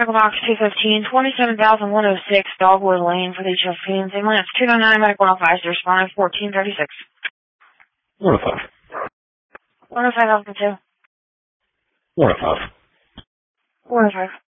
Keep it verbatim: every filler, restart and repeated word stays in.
Medical Box two fifteen, twenty-seven thousand one oh six, Dogwood Lane for the H F Queens. Ambulance two nine nine, Medical Officer, responding fourteen thirty-six. one oh five. one oh five, Alpha two. one oh five. one oh five.